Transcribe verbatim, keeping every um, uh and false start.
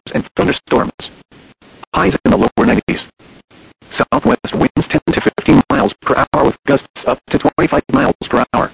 and thunderstorms. Highs in the lower nineties. Southwest winds ten to fifteen miles per hour with gusts up to twenty-five miles per hour.